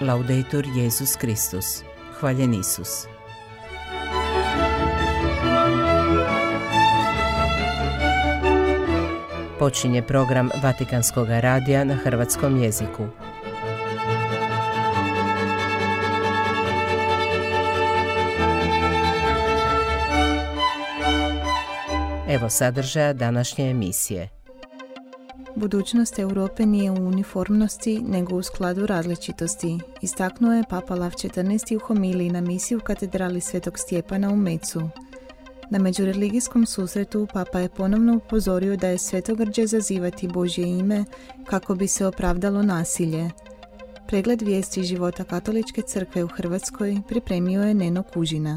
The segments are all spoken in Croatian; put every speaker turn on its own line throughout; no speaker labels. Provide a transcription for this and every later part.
Laudetur Jesus Kristus. Hvaljen Isus. Počinje program Vatikanskog radija na hrvatskom jeziku. Evo sadržaja današnje emisije.
Budućnost Europe nije u uniformnosti, nego u skladu različitosti, istaknuo je Papa Lav XIV. U homiliji na misi u katedrali Svetog Stjepana u Mecu. Na međureligijskom susretu Papa je ponovno upozorio da je svetogrđe zazivati Božje ime kako bi se opravdalo nasilje. Pregled vijesti života Katoličke crkve u Hrvatskoj pripremio je Neno Kužina.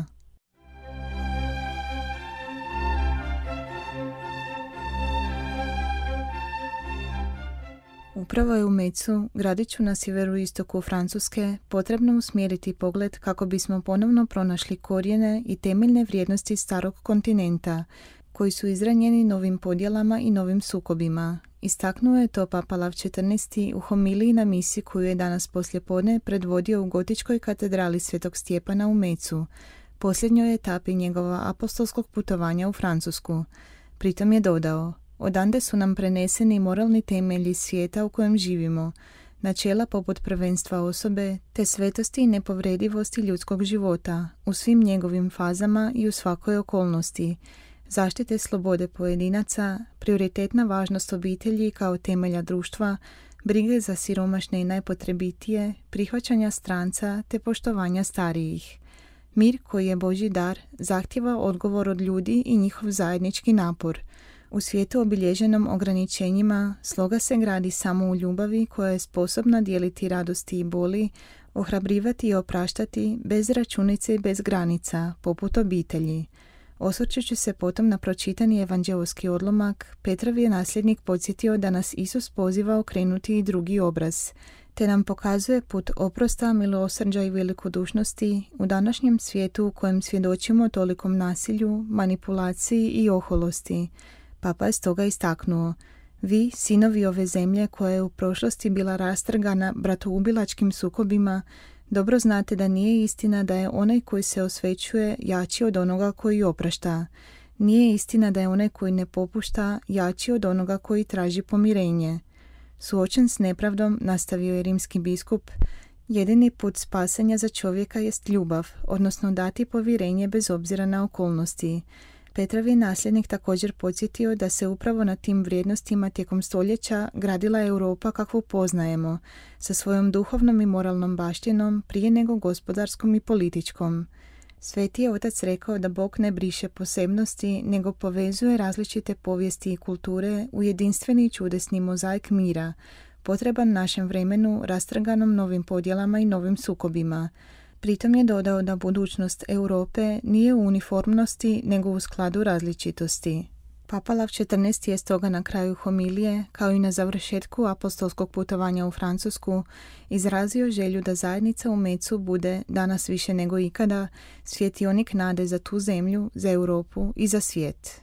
Upravo je u Mecu, gradiću na sjeveroistoku Francuske, potrebno usmjeriti pogled kako bismo ponovno pronašli korijene i temeljne vrijednosti starog kontinenta, koji su izranjeni novim podjelama i novim sukobima. Istaknuo je to Papa Lav XIV. U homiliji na misi koju je danas poslijepodne predvodio u gotičkoj katedrali Svetog Stjepana u Mecu, posljednjoj etapi njegova apostolskog putovanja u Francusku. Pritom je dodao: odande su nam preneseni moralni temelji svijeta u kojem živimo, načela poput prvenstva osobe, te svetosti i nepovredivosti ljudskog života u svim njegovim fazama i u svakoj okolnosti, zaštite slobode pojedinaca, prioritetna važnost obitelji kao temelja društva, brige za siromašne i najpotrebitije, prihvaćanja stranca te poštovanja starijih. Mir koji je Božji dar zahtijeva odgovor od ljudi i njihov zajednički napor. U svijetu obilježenom ograničenjima sloga se gradi samo u ljubavi koja je sposobna dijeliti radosti i boli, ohrabrivati i opraštati bez računice i bez granica, poput obitelji. Osvrćući se potom na pročitani evanđeoski odlomak, Petrov je nasljednik podsjetio da nas Isus poziva okrenuti i drugi obraz, te nam pokazuje put oprosta, milosrđa i velikodušnosti u današnjem svijetu u kojem svjedočimo tolikom nasilju, manipulaciji i oholosti. Papa je stoga istaknuo: vi, sinovi ove zemlje koja je u prošlosti bila rastrgana bratoubilačkim sukobima, dobro znate da nije istina da je onaj koji se osvećuje jači od onoga koji oprašta. Nije istina da je onaj koji ne popušta jači od onoga koji traži pomirenje. Suočen s nepravdom, nastavio je rimski biskup, jedini put spasenja za čovjeka jest ljubav, odnosno dati povjerenje bez obzira na okolnosti. Petrov je nasljednik također podsjetio da se upravo na tim vrijednostima tijekom stoljeća gradila Europa kakvu poznajemo, sa svojom duhovnom i moralnom baštinom prije nego gospodarskom i političkom. Sveti je otac rekao da Bog ne briše posebnosti, nego povezuje različite povijesti i kulture u jedinstveni i čudesni mozaik mira, potreban našem vremenu rastrganom novim podjelama i novim sukobima. Pritom je dodao da budućnost Europe nije u uniformnosti, nego u skladu različitosti. Papa Lav XIV. Je stoga na kraju homilije, kao i na završetku apostolskog putovanja u Francusku, izrazio želju da zajednica u Mecu bude, danas više nego ikada, svjetionik nade za tu zemlju, za Europu i za svijet.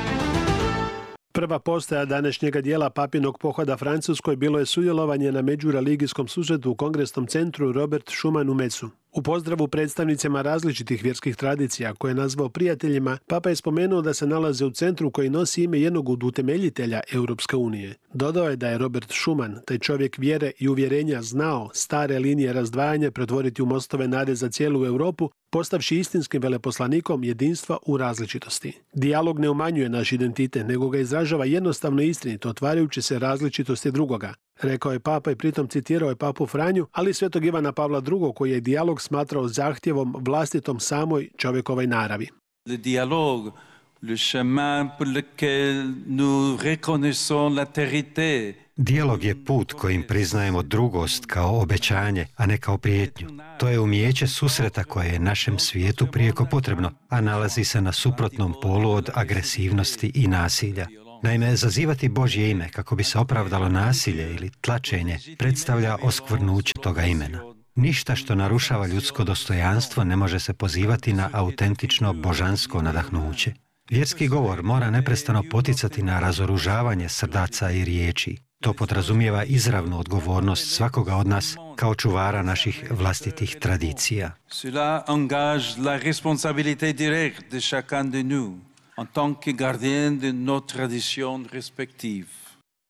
Prva postaja današnjega dijela papinog pohoda Francuskoj bilo je sudjelovanje na međureligijskom susretu u Kongresnom centru Robert Schuman u Mecu. U pozdravu predstavnicima različitih vjerskih tradicija, koje je nazvao prijateljima, Papa je spomenuo da se nalaze u centru koji nosi ime jednog od utemeljitelja Europske unije. Dodao je da je Robert Schuman, taj čovjek vjere i uvjerenja, znao stare linije razdvajanja pretvoriti u mostove nade za cijelu Europu, postavši istinskim veleposlanikom jedinstva u različitosti. Dijalog ne umanjuje naš identitet, nego ga izražava jednostavno i istinito, otvarajući se različitosti drugoga, rekao je Papa i pritom citirao je Papu Franju, ali i svetog Ivana Pavla II. Koji je dijalog smatrao zahtjevom vlastitom samoj čovjekovoj naravi.
Le dialogue, le chemin pour lequel nous reconnaissons l'altérité.
Dijalog je put kojim priznajemo drugost kao obećanje, a ne kao prijetnju. To je umijeće susreta koje je našem svijetu prijeko potrebno, a nalazi se na suprotnom polu od agresivnosti i nasilja. Naime, zazivati Božje ime kako bi se opravdalo nasilje ili tlačenje predstavlja oskvrnuće toga imena. Ništa što narušava ljudsko dostojanstvo ne može se pozivati na autentično božansko nadahnuće. Vjerski govor mora neprestano poticati na razoružavanje srdaca i riječi. To podrazumijeva izravnu odgovornost svakoga od nas kao čuvara naših vlastitih tradicija.
Cela engage la responsabilité directe de chacun de nous en tant que gardien de nos traditions respectives.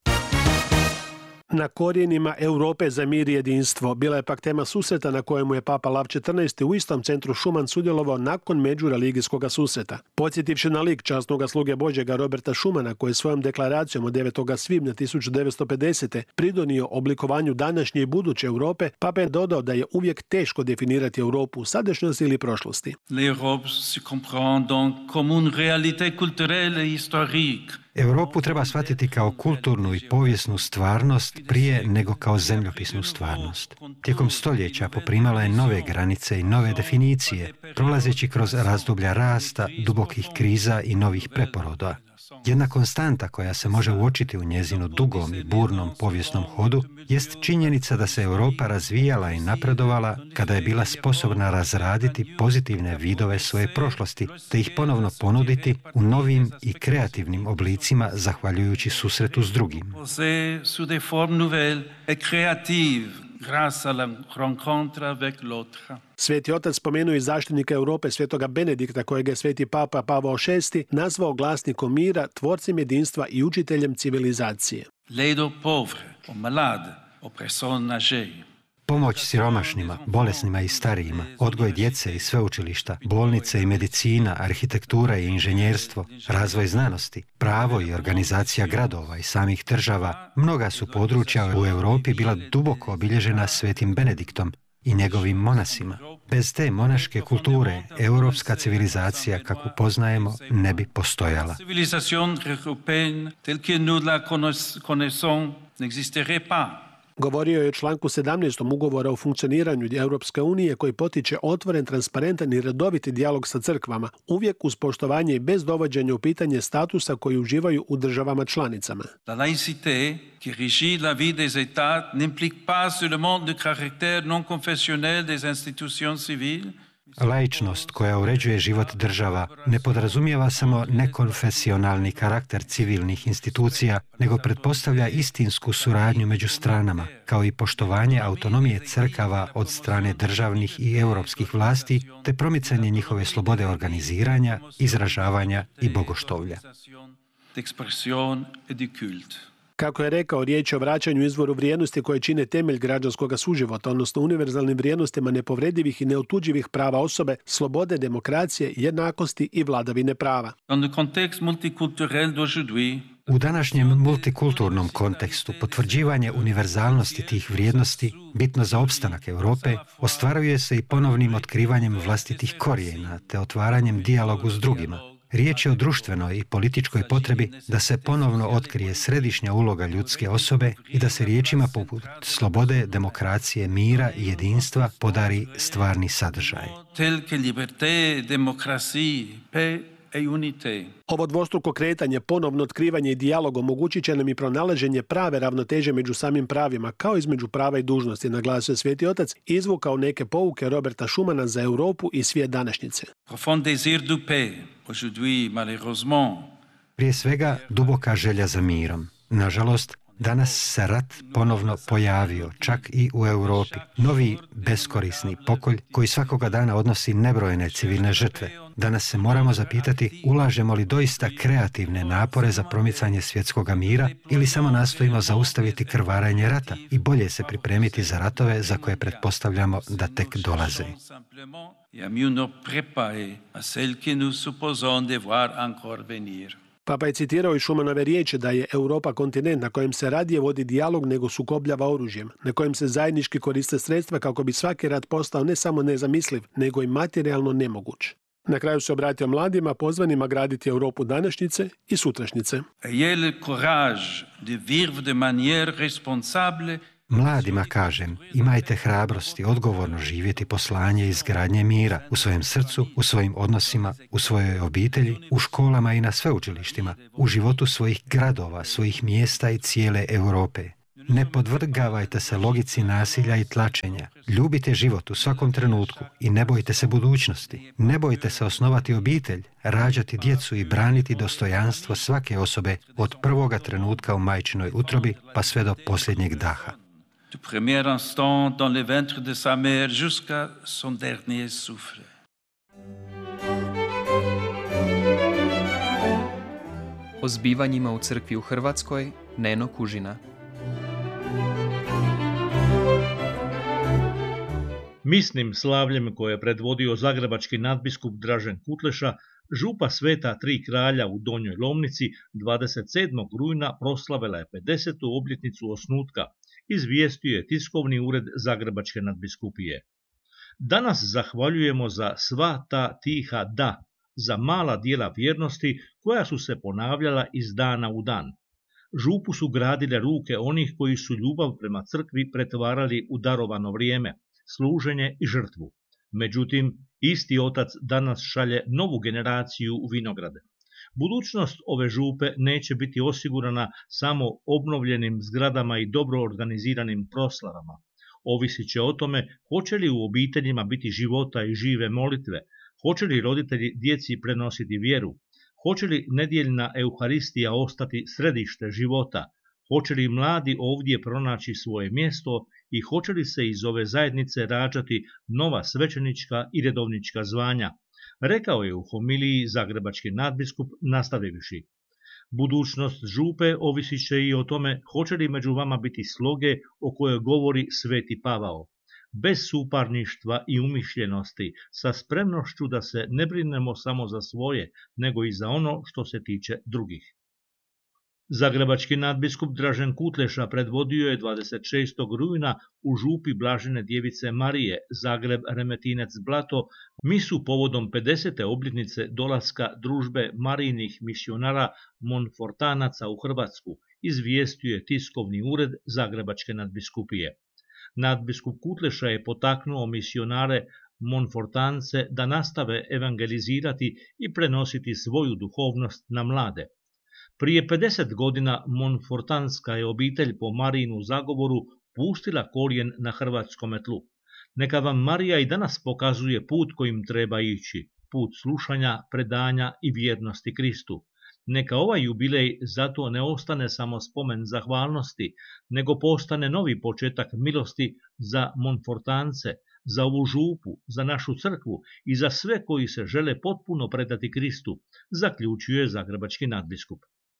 Na korijenima Europe za mir i jedinstvo bila je pak tema susreta na kojemu je Papa Lav XIV. U istom centru Schumann sudjelovao nakon međureligijskog susreta. Podsjetivši na lik časnoga sluge Božjega Roberta Schumana, koji je svojom deklaracijom od 9. svibnja 1950. pridonio oblikovanju današnje i buduće Europe, Papa je dodao da je uvijek teško definirati Europu u sadašnjosti ili prošlosti.
L'Europe se comprend donc comme une réalité culturelle et historique.
Europu treba shvatiti kao kulturnu i povijesnu stvarnost prije nego kao zemljopisnu stvarnost. Tijekom stoljeća poprimala je nove granice i nove definicije, prolazeći kroz razdoblja rasta, dubokih kriza i novih preporoda. Jedna konstanta koja se može uočiti u njezinu dugom i burnom povijesnom hodu jest činjenica da se Europa razvijala i napredovala kada je bila sposobna razraditi pozitivne vidove svoje prošlosti, te ih ponovno ponuditi u novim i kreativnim oblicima zahvaljujući susretu s drugim.
Sveti otac spomenuo i zaštitnika Europe svetoga Benedikta, kojega je sveti Papa Pavao VI nazvao glasnikom mira, tvorcem jedinstva i učiteljem civilizacije.
Pomoć siromašnima, bolesnima i starijima, odgoj djece i sveučilišta, bolnice i medicina, arhitektura i inženjerstvo, razvoj znanosti, pravo i organizacija gradova i samih država, mnoga su područja u Europi bila duboko obilježena svetim Benediktom i njegovim monasima. Bez te monaške kulture, europska civilizacija, kakvu poznajemo, ne bi postojala.
Govorio je o članku 17. ugovora o funkcioniranju Europske unije, koji potiče otvoren, transparentan i redoviti dijalog sa crkvama, uvijek uz poštovanje i bez dovođenja u pitanje statusa koji uživaju u državama članicama.
La laïcité qui régit la vie des États n'implique pas seulement le caractère non confessionnel des institutions civiles.
Laičnost koja uređuje život država ne podrazumijeva samo nekonfesionalni karakter civilnih institucija, nego pretpostavlja istinsku suradnju među stranama, kao i poštovanje autonomije crkava od strane državnih i europskih vlasti, te promicanje njihove slobode organiziranja, izražavanja i bogoštovlja.
Kako je rekao, riječ je o vraćanju izvoru vrijednosti koje čine temelj građanskog suživota, odnosno univerzalnim vrijednostima nepovredivih i neotuđivih prava osobe, slobode, demokracije, jednakosti i vladavine prava.
U današnjem multikulturnom kontekstu potvrđivanje univerzalnosti tih vrijednosti, bitno za opstanak Europe, ostvaruje se i ponovnim otkrivanjem vlastitih korijena te otvaranjem dijalogu s drugima. Riječ je o društvenoj i političkoj potrebi da se ponovno otkrije središnja uloga ljudske osobe i da se riječima poput slobode, demokracije, mira i jedinstva podari stvarni sadržaj.
Ovo dvostruko kretanje, ponovno otkrivanje i dijalog omogućit će nam i pronalaženje prave ravnoteže među samim pravima, kao između prava i dužnosti, naglasio Sveti otac, izvukao neke pouke Roberta Schumana za Europu i svijet današnjice.
Prije svega, duboka želja za mirom. Nažalost, danas se rat ponovno pojavio, čak i u Europi. Novi beskorisni pokolj koji svakoga dana odnosi nebrojene civilne žrtve. Danas se moramo zapitati ulažemo li doista kreativne napore za promicanje svjetskog mira ili samo nastojimo zaustaviti krvarenje rata i bolje se pripremiti za ratove za koje pretpostavljamo da tek dolaze.
Papa je citirao i Schumanove riječi da je Europa kontinent na kojem se radije vodi dijalog nego sukobljava oružjem, na kojem se zajednički koriste sredstva kako bi svaki rat postao ne samo nezamisliv, nego i materijalno nemoguć. Na kraju se obratio mladima, pozvanima graditi Europu današnjice i sutrašnjice.
Mladima kažem, imajte hrabrosti odgovorno živjeti poslanje izgradnje mira u svojem srcu, u svojim odnosima, u svojoj obitelji, u školama i na sveučilištima, u životu svojih gradova, svojih mjesta i cijele Europe. Ne podvrgavajte se logici nasilja i tlačenja. Ljubite život u svakom trenutku i ne bojte se budućnosti. Ne bojte se osnovati obitelj, rađati djecu i braniti dostojanstvo svake osobe od prvoga trenutka u majčinoj utrobi pa sve do posljednjeg daha.
du premier instant dans le ventre de sa mère jusqu'à son dernier souffle.
O zbivanjima u crkvi u Hrvatskoj, Neno Kužina.
Misnim slavljem koje je predvodio zagrebački nadbiskup Dražen Kutleša, župa Sveta Tri kralja u Donjoj Lomnici 27. rujna proslavila je 50. obljetnicu osnutka, izvijestio je tiskovni ured Zagrebačke nadbiskupije. Danas zahvaljujemo za sva ta tiha da, za mala dijela vjernosti koja su se ponavljala iz dana u dan. Župu su gradile ruke onih koji su ljubav prema crkvi pretvarali u darovano vrijeme, služenje i žrtvu. Međutim, isti otac danas šalje novu generaciju u vinograde. Budućnost ove župe neće biti osigurana samo obnovljenim zgradama i dobro organiziranim proslavama. Ovisit će o tome hoće li u obiteljima biti života i žive molitve, hoće li roditelji djeci prenositi vjeru, hoće li nedjeljna euharistija ostati središte života, hoće li mladi ovdje pronaći svoje mjesto i hoće li se iz ove zajednice rađati nova svećenička i redovnička zvanja, rekao je u homiliji zagrebački nadbiskup nastavivši. Budućnost župe ovisit će i o tome hoće li među vama biti sloge o kojoj govori sveti Pavao. Bez suparništva i umišljenosti, sa spremnošću da se ne brinemo samo za svoje, nego i za ono što se tiče drugih. Zagrebački nadbiskup Dražen Kutleša predvodio je 26. rujna u župi Blažene djevice Marije, Zagreb Remetinec Blato, misu povodom 50. obljetnice dolaska družbe Marijinih misionara Monfortanaca u Hrvatsku, izvijestio je tiskovni ured Zagrebačke nadbiskupije. Nadbiskup Kutleša je potaknuo misionare Monfortance da nastave evangelizirati i prenositi svoju duhovnost na mlade. Prije 50 godina Monfortanska je obitelj po Marijinu zagovoru pustila korijen na hrvatskome tlu. Neka vam Marija i danas pokazuje put kojim treba ići, put slušanja, predanja i vjernosti Kristu. Neka ovaj jubilej zato ne ostane samo spomen zahvalnosti, nego postane novi početak milosti za Monfortance, za ovu župu, za našu crkvu i za sve koji se žele potpuno predati Kristu, zaključuje zagrebački nadbiskup.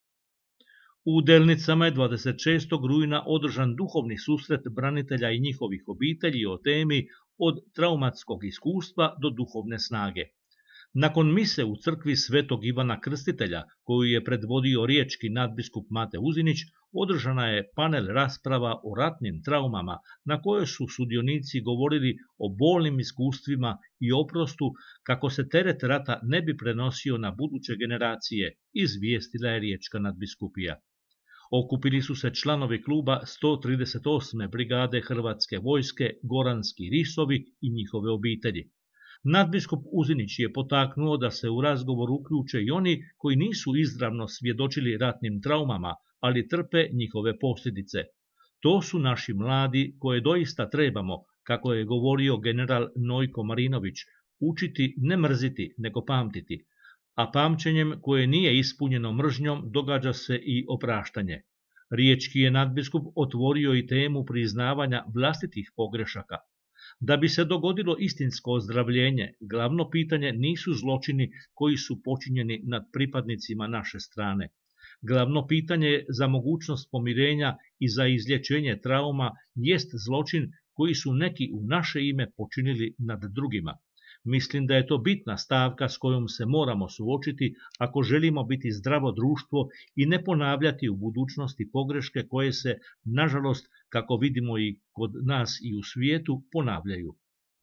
U Delnicama je 26. rujna održan duhovni susret branitelja i njihovih obitelji o temi od traumatskog iskustva do duhovne snage. Nakon mise u crkvi Svetog Ivana Krstitelja, koju je predvodio riječki nadbiskup Mate Uzinić, održana je panel rasprava o ratnim traumama, na kojoj su sudionici govorili o bolnim iskustvima i oprostu kako se teret rata ne bi prenosio na buduće generacije, izvijestila je riječka nadbiskupija. Okupili su se članovi kluba 138. brigade Hrvatske vojske Goranski risovi i njihove obitelji. Nadbiskup Uzinić je potaknuo da se u razgovor uključe i oni koji nisu izravno svjedočili ratnim traumama, ali trpe njihove posljedice. To su naši mladi koje doista trebamo, kako je govorio general Nojko Marinović, učiti ne mrziti, nego pamtiti. A pamćenjem koje nije ispunjeno mržnjom događa se i opraštanje. Riječki je nadbiskup otvorio i temu priznavanja vlastitih pogrešaka. Da bi se dogodilo istinsko ozdravljenje, glavno pitanje nisu zločini koji su počinjeni nad pripadnicima naše strane. Glavno pitanje za mogućnost pomirenja i za izlječenje trauma jest zločin koji su neki u naše ime počinili nad drugima. Mislim da je to bitna stavka s kojom se moramo suočiti ako želimo biti zdravo društvo i ne ponavljati u budućnosti pogreške koje se, nažalost, kako vidimo i kod nas i u svijetu, ponavljaju.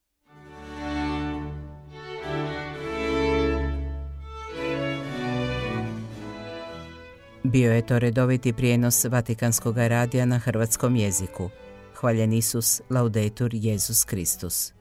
Bio je to redoviti prijenos Vatikanskog radija na hrvatskom jeziku. Hvaljen Isus, laudetur Jesus Kristus.